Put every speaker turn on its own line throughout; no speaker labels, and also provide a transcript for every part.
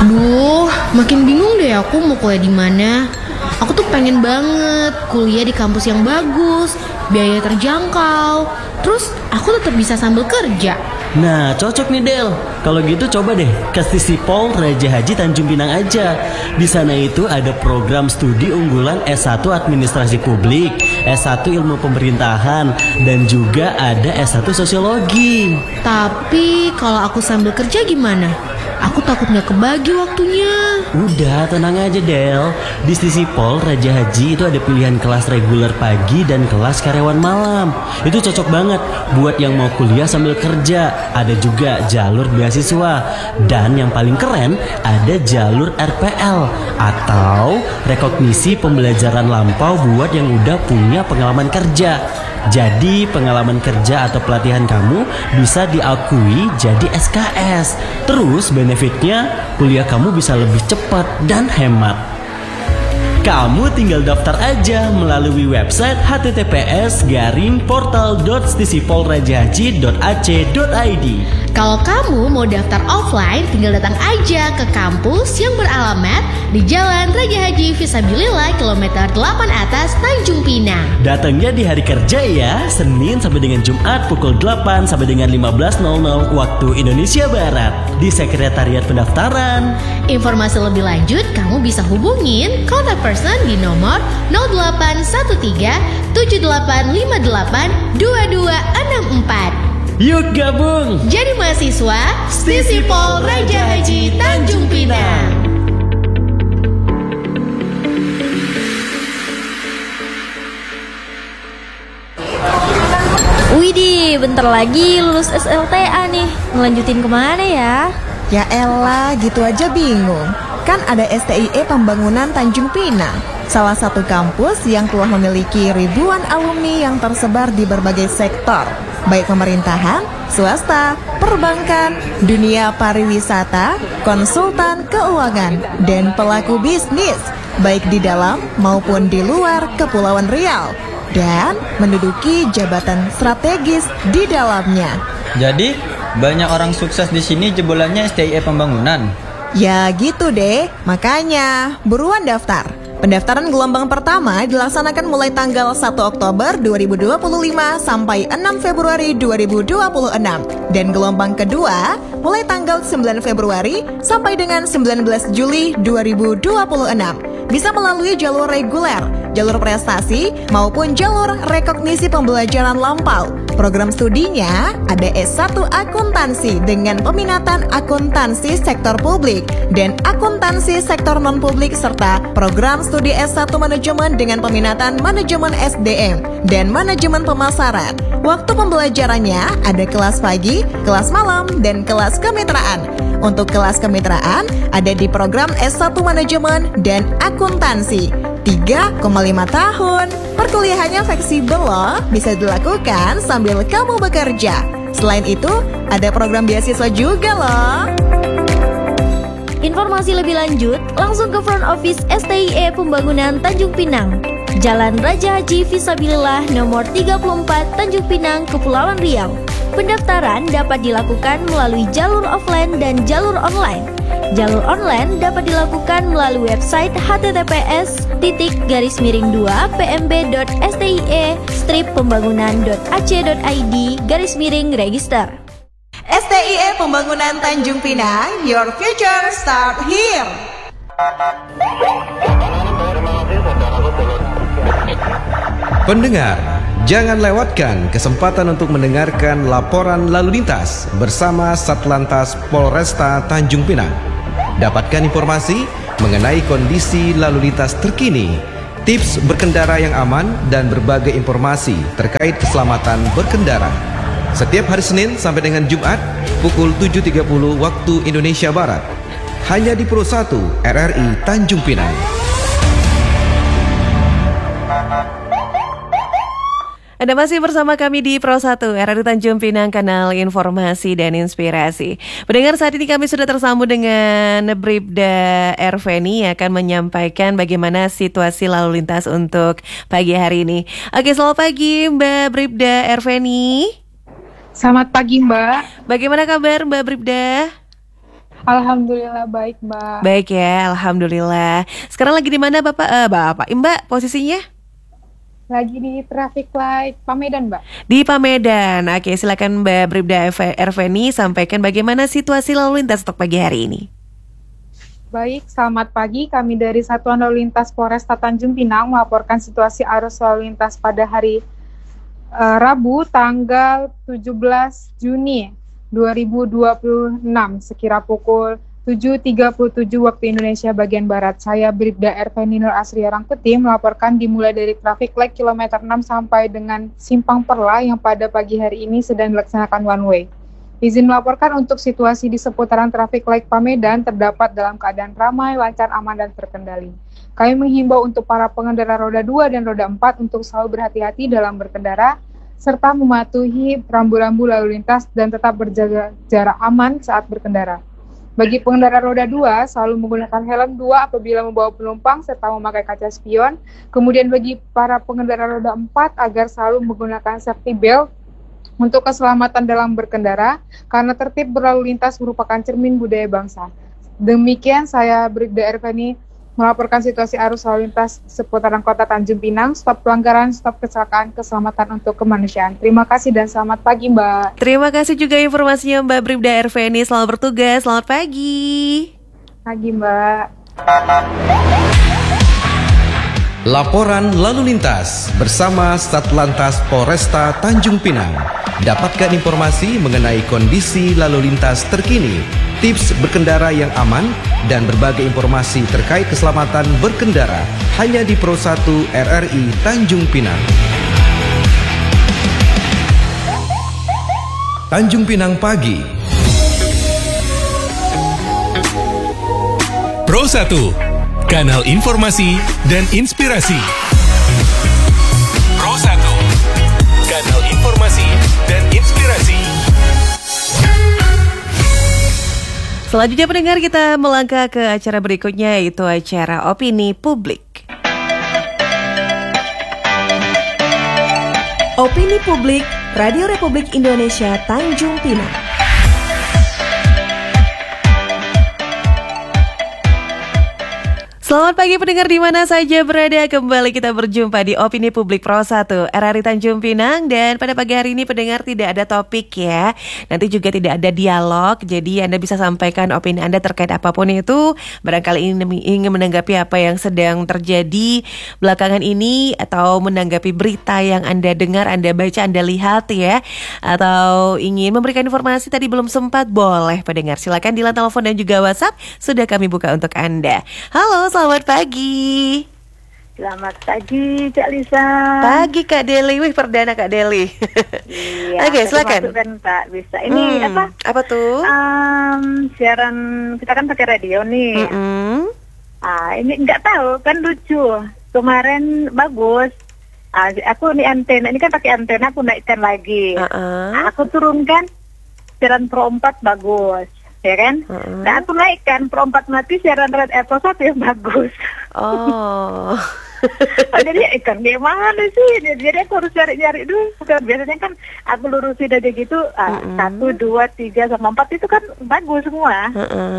Duh, makin bingung deh aku mau kuliah di mana. Aku tuh pengen banget kuliah di kampus yang bagus, biaya terjangkau, terus aku tetap bisa sambil kerja.
Nah, cocok nih Del. Kalau gitu coba deh ke Stisipol Raja Haji Tanjung Pinang aja. Di sana itu ada program studi unggulan S1 Administrasi Publik, S1 Ilmu Pemerintahan, dan juga ada S1 Sosiologi.
Tapi kalau aku sambil kerja gimana? Aku takut gak kebagi waktunya.
Udah, tenang aja Del. Di Stisipol Raja Haji itu ada pilihan kelas reguler pagi dan kelas karyawan malam. Itu cocok banget buat yang mau kuliah sambil kerja. Ada juga jalur beasiswa. Dan yang paling keren, ada jalur RPL atau rekognisi pembelajaran lampau buat yang udah punya pengalaman kerja. Jadi pengalaman kerja atau pelatihan kamu bisa diakui jadi SKS. Terus benefitnya kuliah kamu bisa lebih cepat dan hemat. Kamu tinggal daftar aja melalui website https://portal.stisipolrajahaji.ac.id.
Kalau kamu mau daftar offline, tinggal datang aja ke kampus yang beralamat di Jalan Raja Haji Fisabilillah kilometer 8 atas Tanjung Pinang.
Datangnya di hari kerja ya, Senin sampai dengan Jumat pukul 8 sampai dengan 15.00 waktu Indonesia Barat di Sekretariat Pendaftaran.
Informasi lebih lanjut kamu bisa hubungin kontak person di nomor 0813 7858 2264.
Yuk gabung
Jadi mahasiswa Stisipol Raja Haji Tanjung Pinang.
Widih, bentar lagi lulus SLTA nih. Ngelanjutin kemana ya?
Ya elah, gitu aja bingung. Kan ada STIE Pembangunan Tanjung Pinang, salah satu kampus yang telah memiliki ribuan alumni yang tersebar di berbagai sektor, baik pemerintahan, swasta, perbankan, dunia pariwisata, konsultan keuangan, dan pelaku bisnis, baik di dalam maupun di luar Kepulauan Riau, dan menduduki jabatan strategis di dalamnya.
Jadi, banyak orang sukses di sini jebolannya STIE Pembangunan.
Ya gitu deh, makanya buruan daftar. Pendaftaran gelombang pertama dilaksanakan mulai tanggal 1 Oktober 2025 sampai 6 Februari 2026. Dan gelombang kedua mulai tanggal 9 Februari sampai dengan 19 Juli 2026. Bisa melalui jalur reguler, jalur prestasi, maupun jalur rekognisi pembelajaran lampau. Program studinya ada S1 Akuntansi dengan peminatan akuntansi sektor publik dan akuntansi sektor non-publik, serta program studi S1 Manajemen dengan peminatan manajemen SDM dan manajemen pemasaran. Waktu pembelajarannya ada kelas pagi, kelas malam, dan kelas kemitraan. Untuk kelas kemitraan ada di program S1 Manajemen dan Akuntansi. 3,5 tahun. Perkuliahannya fleksibel loh, bisa dilakukan sambil kamu bekerja. Selain itu, ada program beasiswa juga loh.
Informasi lebih lanjut, langsung ke front office STIE Pembangunan Tanjung Pinang, Jalan Raja Haji Fisabilillah nomor 34 Tanjung Pinang, Kepulauan Riau. Pendaftaran dapat dilakukan melalui jalur offline dan jalur online. Jalur online dapat dilakukan melalui website https://pmb.stie-pembangunan.ac.id/register.
STIE Pembangunan Tanjung Pinang, your future start here.
Pendengar, jangan lewatkan kesempatan untuk mendengarkan laporan lalu lintas bersama Satlantas Polresta Tanjung Pinang. Dapatkan informasi mengenai kondisi lalu lintas terkini, tips berkendara yang aman, dan berbagai informasi terkait keselamatan berkendara. Setiap hari Senin sampai dengan Jumat pukul 7.30 waktu Indonesia Barat. Hanya di Pro 1 RRI Tanjung Pinang.
Anda masih bersama kami di Pro 1 RRI Tanjung Pinang, kanal informasi dan inspirasi. Pendengar, saat ini kami sudah tersambung dengan Bribda Erveni yang akan menyampaikan bagaimana situasi lalu lintas untuk pagi hari ini. Oke, selamat pagi Mbak Bribda Erveni.
Selamat pagi Mbak.
Bagaimana kabar Mbak Bribda?
Alhamdulillah baik, Mbak.
Baik ya, alhamdulillah. Sekarang lagi di mana Mbak posisinya?
Lagi di traffic light Pamedan, Mbak.
Di Pamedan. Oke, silakan Mbak Bribda Erveni sampaikan bagaimana situasi lalu lintas untuk pagi hari ini.
Baik, selamat pagi. Kami dari Satuan Lalu Lintas Polresta Tanjung Pinang melaporkan situasi arus lalu lintas pada hari Rabu tanggal 17 Juni 2026 sekira pukul 7.37 waktu Indonesia bagian Barat. Saya Bribda Erveni Nur Asria Rangkuti melaporkan dimulai dari traffic light kilometer 6 sampai dengan Simpang Perla yang pada pagi hari ini sedang dilaksanakan one way. Izin melaporkan untuk situasi di seputaran traffic light Pamedan terdapat dalam keadaan ramai, lancar, aman, dan terkendali. Kami menghimbau untuk para pengendara roda 2 dan roda 4 untuk selalu berhati-hati dalam berkendara, serta mematuhi rambu-rambu lalu lintas dan tetap berjaga jarak aman saat berkendara. Bagi pengendara roda 2, selalu menggunakan helm 2 apabila membawa penumpang serta memakai kaca spion. Kemudian bagi para pengendara roda 4 agar selalu menggunakan safety belt untuk keselamatan dalam berkendara, karena tertib berlalu lintas merupakan cermin budaya bangsa. Demikian saya Bribda Erveni melaporkan situasi arus lalu lintas seputaran kota Tanjung Pinang. Stop pelanggaran, stop kecelakaan, keselamatan untuk kemanusiaan. Terima kasih dan selamat pagi, Mbak.
Terima kasih juga informasinya Mbak Bribda Erveni. Selamat bertugas, selamat pagi.
Pagi, Mbak.
Laporan lalu lintas bersama Satlantas Polresta Tanjung Pinang. Dapatkan informasi mengenai kondisi lalu lintas terkini, tips berkendara yang aman, dan berbagai informasi terkait keselamatan berkendara hanya di Pro 1 RRI Tanjung Pinang. Tanjung Pinang Pagi.
Pro 1, kanal informasi dan inspirasi. Pro 1, kanal informasi dan inspirasi.
Selanjutnya pendengar, kita melangkah ke acara berikutnya, yaitu acara Opini Publik.
Opini Publik, Radio Republik Indonesia Tanjung Pinang.
Selamat pagi pendengar di mana saja berada. Kembali kita berjumpa di Opini Publik Pro 1 RRI Tanjung Pinang. Dan pada pagi hari ini pendengar tidak ada topik ya. Nanti juga tidak ada dialog. Jadi Anda bisa sampaikan opini Anda terkait apapun itu. Barangkali ingin menanggapi apa yang sedang terjadi belakangan ini, atau menanggapi berita yang Anda dengar, Anda baca, Anda lihat ya. Atau ingin memberikan informasi tadi belum sempat, boleh pendengar. Silakan di line telepon dan juga WhatsApp sudah kami buka untuk Anda. Halo, selamat pagi.
Selamat pagi, Kak Lisa.
Pagi, Kak Deli. Wih, perdana Kak Deli.
Iya,
Oke, silakan.
Kan, Kak, bisa. Ini apa?
Apa tuh?
Siaran kita kan pakai radio nih. Ini nggak tahu, kan lucu. Kemarin bagus. Aku nih antena, ini kan pakai antena, aku naikkan lagi. Aku turunkan siaran Pro 4 bagus. Ya kan? Nah, aku naikkan Pro 4 mati, siaran Red Pro 1 yang bagus.
Oh.
Jadi ikan gimana sih? Jadi aku harus cari-cari dulu. Biasanya kan aku lurusin aja gitu, 1, 2, 3, sama 4 itu kan bagus semua.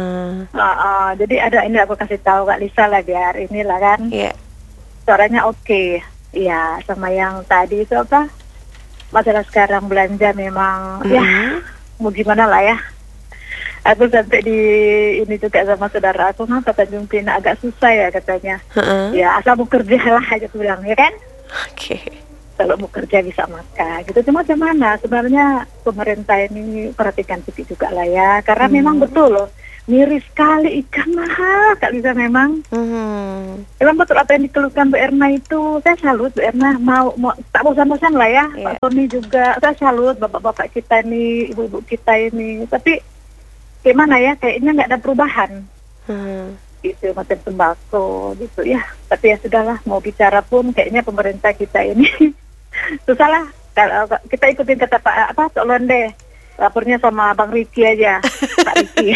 Jadi ada, ini aku kasih tahu Kak Lisa lah, biar inilah kan. Suaranya oke. Iya, sama yang tadi itu apa? Masalah sekarang belanja memang ya mau gimana lah ya. Aku sampai di ini juga sama saudara aku, kan Tanjung Pinang agak susah ya katanya. Ya asal mau kerja lah aja aku bilang, ya kan?
Oke.
Kalau mau kerja bisa makan gitu. Cuma gimana? Sebenarnya pemerintah ini perhatikan sedikit juga lah ya. Karena memang betul loh, miris sekali ikan mahal Kak Lisa memang. Memang betul apa yang dikeluhkan Bu Erna itu. Saya salut Bu Erna, mau tak bosan-bosan lah ya. Pak Tony juga, saya salut bapak-bapak kita ini, ibu-ibu kita ini. Tapi gimana ya, kayaknya nggak ada perubahan. Gitu, macam tembakau gitu ya. Tapi ya sudahlah, mau bicara pun kayaknya pemerintah kita ini susah lah. Kalau kita ikutin kata Pak Londe, lapornya sama Bang Riki aja. Pak Riki.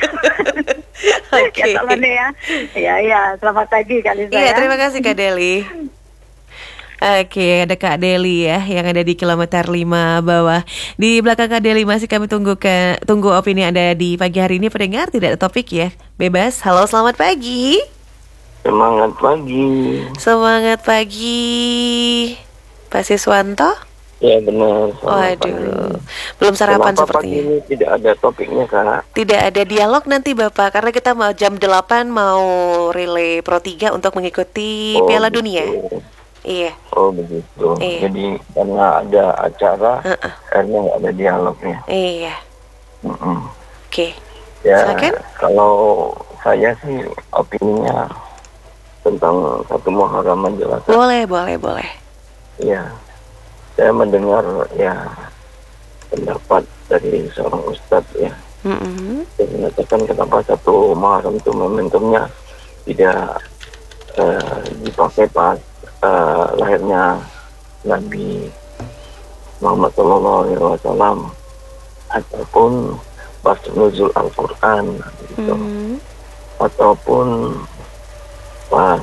Oke.
Ya Londe ya. Iya, selamat pagi Kak Lisa.
Iya, terima kasih Kak Deli. Oke, ada Kak Deli ya yang ada di kilometer 5 bawah. Di belakang Kak Deli masih kami tunggu opini Anda di pagi hari ini pendengar, tidak ada topik ya. Bebas. Halo, selamat pagi.
Semangat pagi.
Semangat pagi. Pak Siswanto?
Ya benar.
Waduh, belum sarapan
Kenapa
sepertinya.
pagi ini tidak ada topiknya, Kak?
Tidak ada dialog nanti Bapak, karena kita mau jam 8 mau relay Pro 3 untuk mengikuti Piala Dunia. Iya.
Oh begitu.
Iya.
Jadi karena ada acara, akhirnya nggak ada dialognya.
Iya. Oke.
Ya,
Silakan.
kalau saya sih opininya tentang 1 Muharram menjelaskan.
Boleh.
Ya, saya mendengar ya pendapat dari seorang ustadz ya. Dia mengatakan kenapa 1 Muharram itu momentumnya tidak dipakai pas lahirnya Nabi Muhammad SAW ataupun pas nuzul Al-Quran gitu. Ataupun pas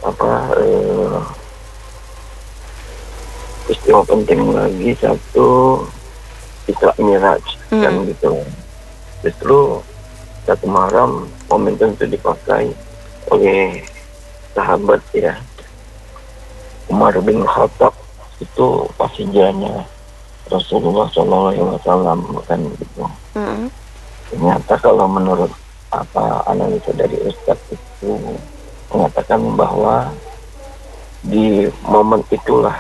peristiwa penting lagi satu Isra Miraj kan gitu. Justru 1 Muharram momentum itu dipakai oleh sahabat ya Umar bin Khattab, itu pas hijrahnya Rasulullah SAW kan gitu. Ternyata kalau menurut analisa dari Ustadz itu mengatakan bahwa di momen itulah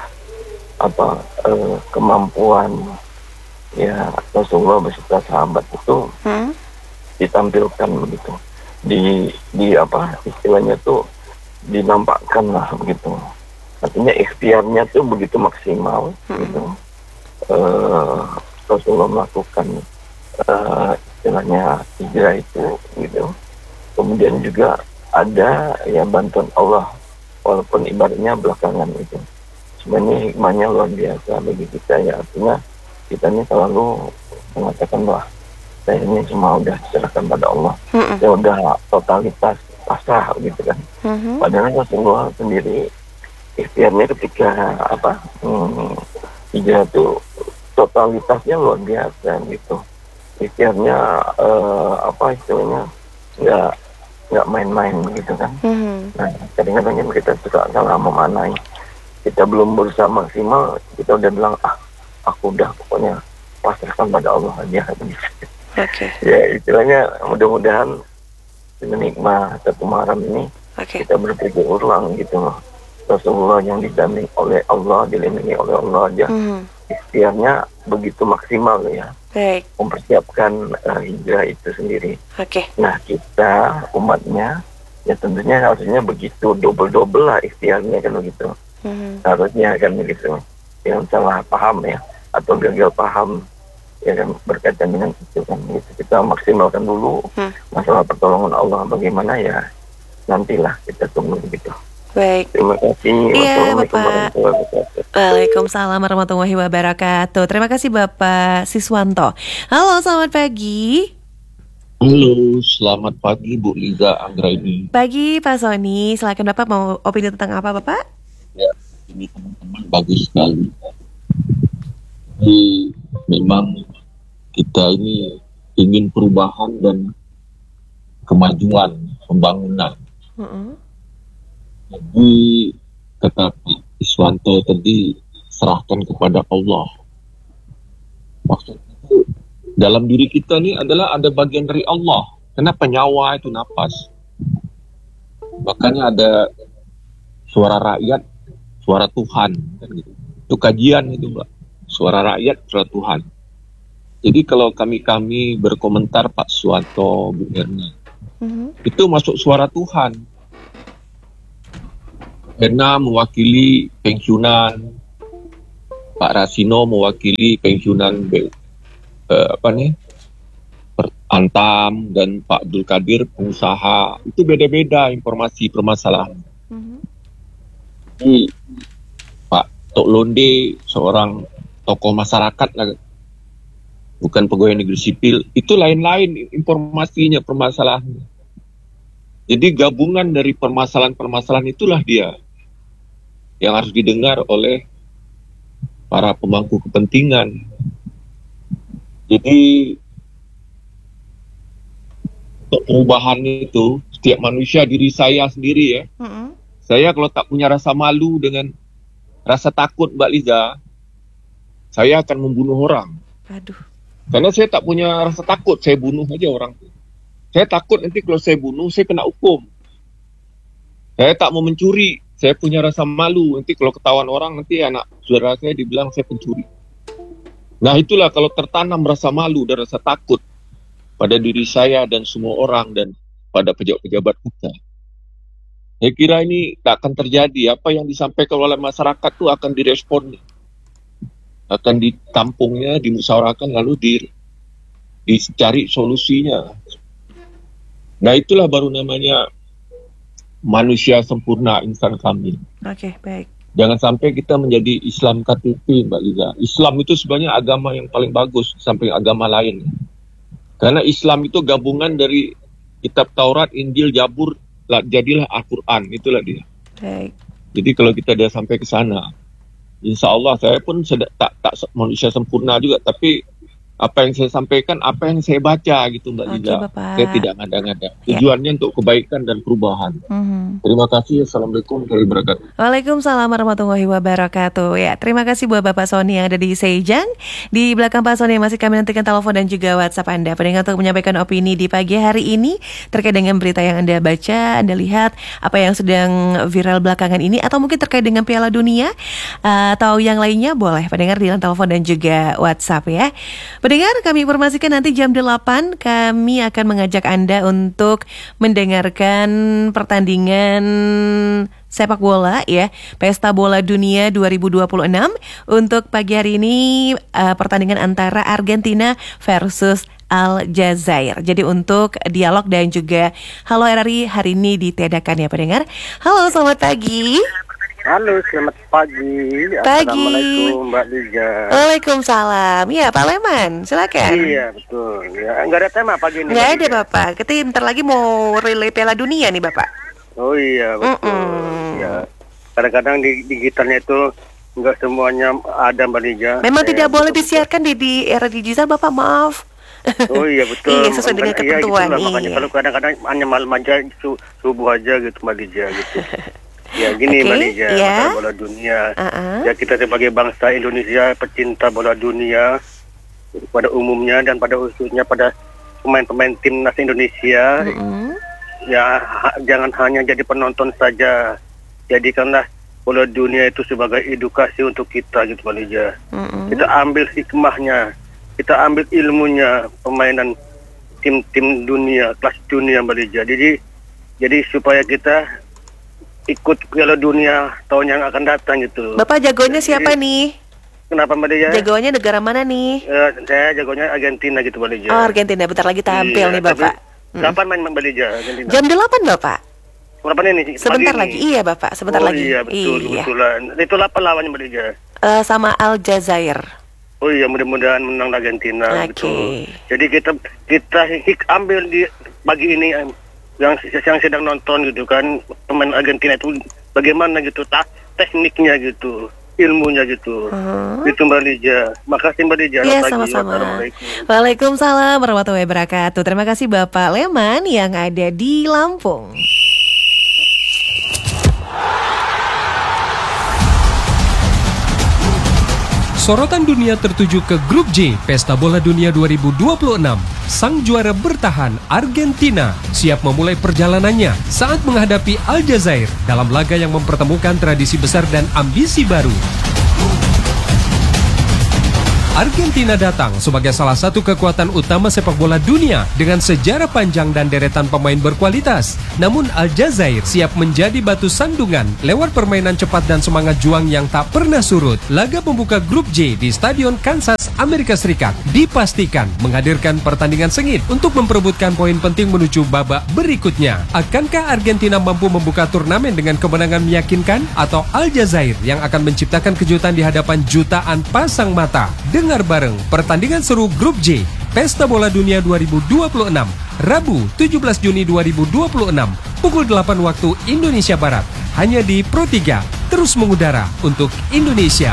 kemampuan ya Rasulullah beserta sahabat itu ditampilkan begitu, di istilahnya tuh dinampakkan lah begitu. Artinya ikhtiarnya tuh begitu maksimal gitu. Rasulullah melakukan istilahnya hijrah itu gitu. Kemudian juga ada ya bantuan Allah walaupun ibaratnya belakangan itu. Sebenarnya hikmahnya luar biasa bagi kita ya, artinya kita ini selalu mengatakan bahwa saya ini semua udah diserahkan pada Allah, saya udah totalitas pasrah gitu kan. Padahal Rasulullah sendiri ikhtiarnya ketika hijrah itu totalitasnya luar biasa gitu. Ikhtiarnya istilahnya nggak main-main gitu kan. Nah kadang-kadang kita suka salah memanai. Kita belum berusaha maksimal, kita udah bilang aku udah pokoknya pasrahkan pada Allah aja gitu. Ya istilahnya mudah-mudahan dengan hikmah 1 Muharram ini kita berpikir ulang gitu loh. Rasulullah yang didampingi oleh Allah, dilindungi oleh Allah aja ikhtiarnya begitu maksimal ya. Mempersiapkan hijrah itu sendiri. Nah kita umatnya ya tentunya harusnya begitu double lah ikhtiarnya kan begitu. Harusnya kan begitu. Yang salah paham ya atau gagal paham ya kan berkaitan dengan itu kan gitu. Kita maksimalkan dulu masalah pertolongan Allah bagaimana ya nantilah kita tunggu begitu.
Baik.
Terima kasih.
Iya Bapak. Waalaikumsalam warahmatullahi wabarakatuh. Terima kasih Bapak Siswanto. Halo, selamat pagi.
Halo, selamat pagi Bu Liza Anggraini.
Pagi Pak Sony, silakan Bapak mau opini tentang apa Bapak?
Ya, ini teman-teman bagus sekali. Jadi memang kita ini ingin perubahan dan kemajuan, pembangunan. Jadi kata Pak Iswanto tadi serahkan kepada Allah. Maksudnya itu dalam diri kita ini adalah ada bagian dari Allah. Kenapa nyawa itu napas? Makanya ada suara rakyat, suara Tuhan kan gitu. Itu kajian itu Mbak. Suara rakyat, suara Tuhan. Jadi kalau kami berkomentar Pak Iswanto, Bu Erna, itu masuk suara Tuhan. Erna mewakili pensiunan, Pak Rasino mewakili pensiunan Antam, dan Pak Abdul Qadir pengusaha. Itu beda-beda informasi permasalahan. Jadi Pak Tok Londe seorang tokoh masyarakat lah, bukan pegawai negeri sipil. Itu lain-lain informasinya, permasalahannya. Jadi gabungan dari permasalahan-permasalahan itulah dia. yang harus didengar oleh para pemangku kepentingan. Jadi untuk perubahan itu, setiap manusia, diri saya sendiri ya, saya kalau tak punya rasa malu dengan rasa takut Mbak Liza, saya akan membunuh orang.
Aduh.
Karena saya tak punya rasa takut, saya bunuh aja orang. Saya takut nanti kalau saya bunuh, saya kena hukum. Saya tak mau mencuri, saya punya rasa malu. Nanti kalau ketahuan orang, nanti anak saudara saya dibilang saya pencuri. Nah itulah kalau tertanam rasa malu dan rasa takut pada diri saya dan semua orang dan pada pejabat-pejabat kita, saya kira ini tak akan terjadi. Apa yang disampaikan oleh masyarakat itu akan direspon, akan ditampungnya, dimusyawarahkan, lalu dicari solusinya. Nah itulah baru namanya manusia sempurna, insan kamil.
Oke, baik.
Jangan sampai kita menjadi Islam KTP, Mbak Liza. Islam itu sebenarnya agama yang paling bagus samping agama lain. Karena Islam itu gabungan dari kitab Taurat, Injil, Zabur, jadilah Al-Quran. Itulah dia.
Baik.
Jadi kalau kita dah sampai ke sana, insya Allah saya pun tak manusia sempurna juga. Tapi apa yang saya sampaikan, apa yang saya baca gitu Mbak Liza. Saya tidak ngada-ngada. Tujuannya untuk kebaikan dan perubahan. Terima kasih. Assalamualaikum warahmatullahi wabarakatuh.
Waalaikumsalam warahmatullahi wabarakatuh. Ya, terima kasih buat Bapak Sony yang ada di Sejang. Di belakang Pak Sony masih kami nantikan telepon dan juga WhatsApp Anda. Pendengar untuk menyampaikan opini di pagi hari ini terkait dengan berita yang Anda baca, Anda lihat apa yang sedang viral belakangan ini, atau mungkin terkait dengan Piala Dunia atau yang lainnya, boleh pendengar di telepon dan juga WhatsApp ya. Pendengar, kami informasikan nanti jam 8 kami akan mengajak Anda untuk mendengarkan pertandingan sepak bola ya, Pesta Bola Dunia 2026. Untuk pagi hari ini pertandingan antara Argentina versus Aljazair. Jadi untuk dialog dan juga Halo RRI hari ini ditiadakan ya pendengar. Halo, selamat pagi.
Halo, selamat pagi. Assalamualaikum Mbak Liza.
Waalaikumsalam. Ya Pak Leman, silakan.
Iya betul. Ya, nggak ada tema pagi ini.
Nggak ada Bapak. Kita bentar lagi mau relay Piala Dunia nih Bapak.
Oh iya betul. Ya. Kadang-kadang di digitalnya itu nggak semuanya ada Mbak Liza.
Memang tidak boleh disiarkan di era digital Bapak, maaf.
Oh iya betul.
Iya, sesuai dengan ketentuan.
Iya, makanya kalau kadang-kadang hanya malam aja subuh aja gitu Mbak Liza gitu. Ya gini Mbak Liza,
ya.
bola dunia. Ya kita sebagai bangsa Indonesia, pecinta bola dunia pada umumnya dan pada khususnya pada pemain-pemain timnas Indonesia. Ya jangan hanya jadi penonton saja. Jadikanlah bola dunia itu sebagai edukasi untuk kita gitu Mbak Liza. Kita ambil hikmahnya, kita ambil ilmunya permainan tim-tim dunia, kelas dunia Mbak Liza. Jadi supaya kita ikut Piala Dunia tahun yang akan datang gitu.
Bapak jagonya siapa nih?
Kenapa Mbak Liza?
Jagonya negara mana nih?
Saya jagonya Argentina gitu Mbak Liza.
Oh Argentina, bentar lagi tampil nih Bapak.
Kapan main Mbak Liza Argentina?
Jam 8 Bapak.
Berapa ini?
Sebentar lagi, iya Bapak, sebentar lagi.
Iya betul, kebetulan. Itu apa lawannya Mbak Liza?
Sama Aljazair.
Oh iya, mudah-mudahan menang Argentina. Betul. Jadi kita ambil di pagi ini yang sedang nonton gitu kan, pemain Argentina itu bagaimana gitu, tekniknya gitu, ilmunya gitu. Itu Mbak Liza. Makasih Mbak Liza.
Iya, sama-sama. Waalaikumsalam warahmatullahi wabarakatuh. Terima kasih Bapak Leman yang ada di Lampung.
Sorotan dunia tertuju ke Grup J Pesta Bola Dunia 2026. Sang juara bertahan Argentina siap memulai perjalanannya saat menghadapi Aljazair dalam laga yang mempertemukan tradisi besar dan ambisi baru. Argentina datang sebagai salah satu kekuatan utama sepak bola dunia dengan sejarah panjang dan deretan pemain berkualitas. Namun Aljazair siap menjadi batu sandungan lewat permainan cepat dan semangat juang yang tak pernah surut. Laga pembuka Grup J di Stadion Kansas, Amerika Serikat dipastikan menghadirkan pertandingan sengit untuk memperebutkan poin penting menuju babak berikutnya. Akankah Argentina mampu membuka turnamen dengan kemenangan meyakinkan atau Aljazair yang akan menciptakan kejutan di hadapan jutaan pasang mata? Dengar bareng pertandingan seru Grup J Pesta Bola Dunia 2026 Rabu 17 Juni 2026 pukul 8 waktu Indonesia Barat hanya di Pro 3 terus mengudara untuk Indonesia.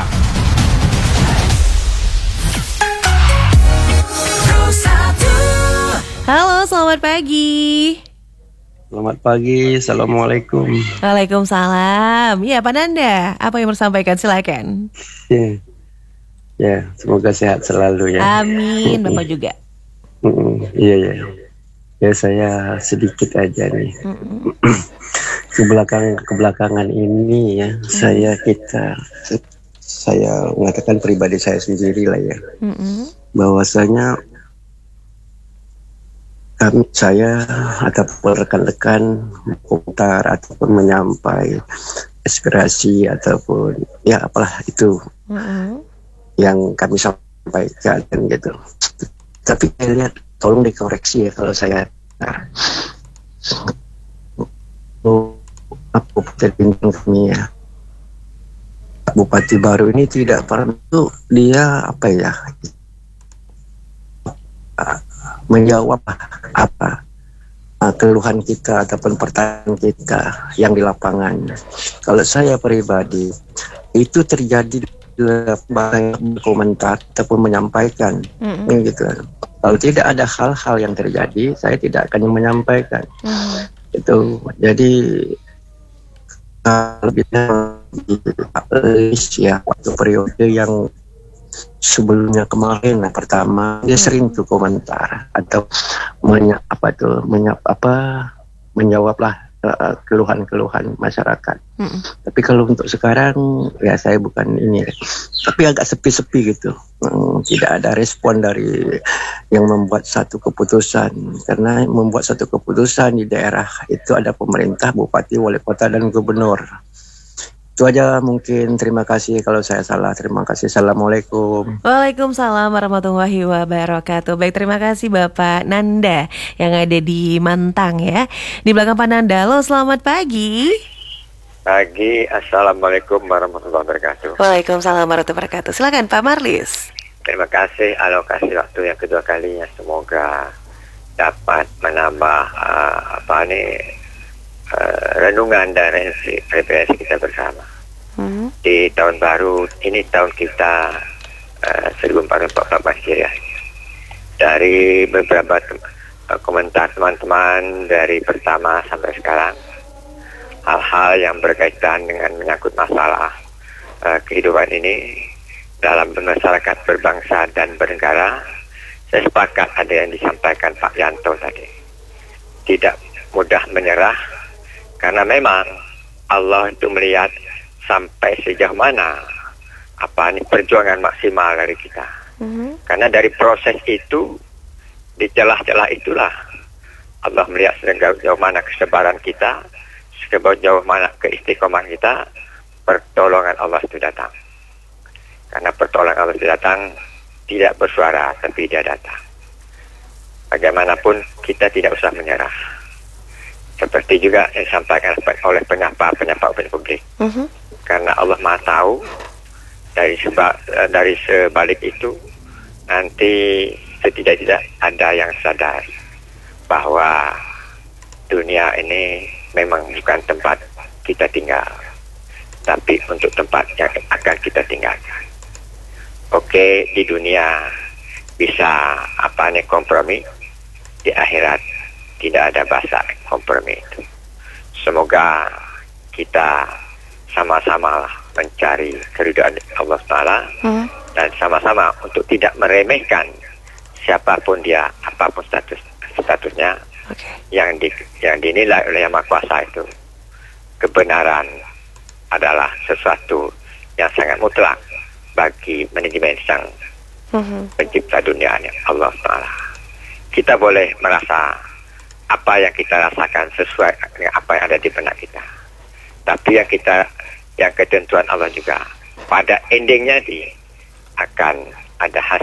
Halo, selamat pagi.
Selamat pagi, Assalamualaikum.
Waalaikumsalam. Ya, Pak Nanda, apa yang bersampaikan? Silakan.
Ya, semoga sehat selalu ya.
Amin, Bapak juga.
Iya. Ya, saya sedikit aja nih. Kebelakangan ini ya, saya mengatakan pribadi saya sendiri lah ya. Bahwasanya saya ataupun rekan-rekan komentar ataupun menyampaikan aspirasi ataupun ya apalah itu yang kami sampaikan gitu. Tapi saya lihat, tolong dikoreksi ya kalau saya Bupati ya, Bupati baru ini tidak pernah itu dia apa ya menjawab apa keluhan kita ataupun pertanyaan kita yang di lapangan. Kalau saya pribadi itu terjadi banyak komentar ataupun menyampaikan gitu. Kalau tidak ada hal-hal yang terjadi, saya tidak akan menyampaikan. Itu jadi lebihnya ya waktu periode yang sebelumnya kemarin pertama dia sering tuh komentar atau menjawablah keluhan-keluhan masyarakat. Tapi kalau untuk sekarang ya saya bukan ini, tapi agak sepi-sepi gitu. Tidak ada respon dari yang membuat satu keputusan, karena membuat satu keputusan di daerah itu ada pemerintah, bupati, wali kota dan gubernur. Itu aja mungkin. Terima kasih kalau saya salah. Terima kasih. Assalamualaikum.
Waalaikumsalam warahmatullahi wabarakatuh. Baik, terima kasih Bapak Nanda yang ada di Mantang ya. Di belakang Pak Nanda. Halo, selamat pagi.
Pagi, Assalamualaikum warahmatullahi wabarakatuh.
Waalaikumsalam warahmatullahi wabarakatuh. Silakan Pak Marlis.
Terima kasih alokasi waktu yang kedua kalinya. Semoga dapat menambah renungan dan refleksi kita bersama. Di tahun baru ini, tahun kita 1444 ya. Dari beberapa komentar teman-teman dari pertama sampai sekarang, hal-hal yang berkaitan dengan menyangkut masalah kehidupan ini dalam bermasyarakat, berbangsa dan bernegara, saya sepakat ada yang disampaikan Pak Yanto tadi. Tidak mudah menyerah, karena memang Allah itu melihat sampai sejauh mana perjuangan maksimal dari kita. Karena dari proses itu, di celah-celah itulah Allah melihat sejauh mana kesabaran kita, sejauh mana keistiqomahan kita, pertolongan Allah itu datang. Karena pertolongan Allah itu datang tidak bersuara, tapi dia datang. Bagaimanapun kita tidak usah menyerah. Seperti juga yang disampaikan oleh penyapa publik. Karena Allah Maha tahu, dari sebalik itu nanti setidak-tidak ada yang sadar bahwa dunia ini memang bukan tempat kita tinggal, tapi untuk tempat yang akan kita tinggalkan. Oke, di dunia bisa kompromi, di akhirat tidak ada bahasa kompromi itu. Semoga kita sama-sama mencari keridhaan Allah Ta'ala dan sama-sama untuk tidak meremehkan siapapun dia, apapun statusnya, yang dinilai oleh Yang Maha Kuasa itu kebenaran adalah sesuatu yang sangat mutlak bagi manajemen sang pencipta dunia ini, Allah Ta'ala. Kita boleh merasa apa yang kita rasakan sesuai dengan apa yang ada di benak kita, tapi yang ketentuan Allah juga pada endingnya akan ada